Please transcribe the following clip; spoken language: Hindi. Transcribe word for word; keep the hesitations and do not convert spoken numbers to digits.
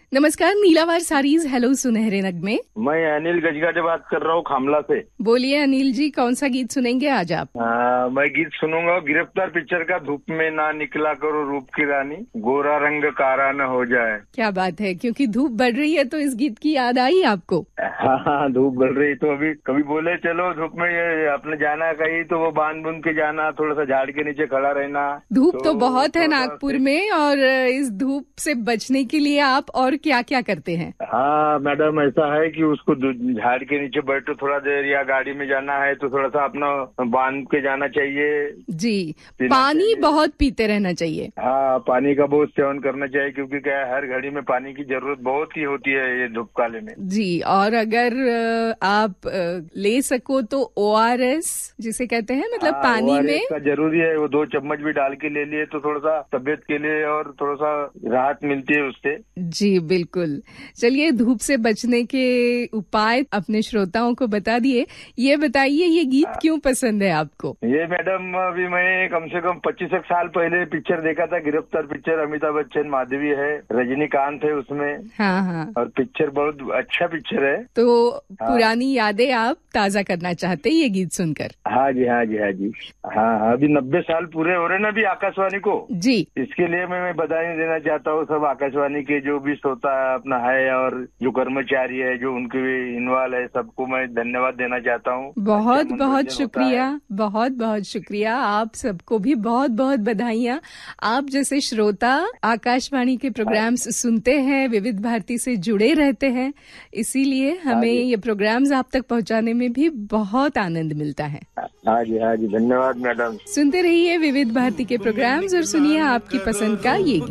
नमस्कार, नीलावार सारीज हेलो सुनहरे नगमे। मैं अनिल गजगाटे बात कर रहा हूँ खामला से। बोलिए अनिल जी, कौन सा गीत सुनेंगे आज आप? आ, मैं गीत सुनूंगा गिरफ्तार पिक्चर का, धूप में ना निकला करो रूप की रानी, गोरा रंग कारा न हो जाए। क्या बात है, क्योंकि धूप बढ़ रही है तो इस गीत की याद आई आपको? हाँ हाँ, धूप बढ़ रही तो अभी कभी बोले चलो धूप में ये आपने जाना कहीं तो वो बांध बुंद के जाना, थोड़ा सा झाड़ के नीचे खड़ा रहना। धूप तो, तो बहुत है नागपुर में, और इस धूप से बचने के लिए आप और क्या क्या करते हैं? हाँ मैडम, ऐसा है कि उसको झाड़ के नीचे बैठो थोड़ा देर, या गाड़ी में जाना है तो थोड़ा सा अपना बांध के जाना चाहिए। जी, पानी बहुत पीते रहना चाहिए। हाँ, पानी का बहुत सेवन करना चाहिए, क्योंकि क्या है हर घड़ी में पानी की जरूरत बहुत ही होती है ये धूप काले में। जी, और अगर आप ले सको तो ओ आर एस जिसे कहते हैं, मतलब हाँ, पानी ओ आर एस में का जरूरी है, वो दो चम्मच भी डाल के ले लिए तो थोड़ा सा तबियत के लिए और थोड़ा सा राहत मिलती है उससे। जी बिल्कुल। चलिए, धूप से बचने के उपाय अपने श्रोताओं को बता दिए। ये बताइए, ये गीत क्यों पसंद है आपको? ये मैडम, अभी मैं कम से कम पच्चीस साल पहले पिक्चर देखा था, गिरफ्तार पिक्चर, अमिताभ बच्चन, माधवी है, रजनीकांत है उसमें। हाँ हाँ, और पिक्चर बहुत अच्छा पिक्चर है। तो हाँ, पुरानी यादें आप ताजा करना चाहते ये गीत सुनकर? हाँ जी हाँ जी हाँ जी हाँ हाँ, अभी नब्बे साल पूरे हो रहे ना अभी आकाशवाणी को जी। इसके लिए मैं, मैं बधाई देना चाहता हूँ सब आकाशवाणी के जो भी श्रोता अपना है और जो कर्मचारी है जो उनके इन्वॉल्व है, सबको मैं धन्यवाद देना चाहता हूँ। बहुत बहुत शुक्रिया, बहुत बहुत शुक्रिया। आप सबको भी बहुत बहुत बधाइयाँ। आप जैसे श्रोता आकाशवाणी के प्रोग्राम्स सुनते हैं, विविध भारती से जुड़े रहते हैं, इसीलिए हमें ये प्रोग्राम्स आप तक पहुँचाने में भी बहुत आनंद मिलता है। हाँ जी हाँ जी, धन्यवाद मैडम। सुनते रहिए विविध भारती के प्रोग्राम्स और सुनिए आपकी पसंद का ये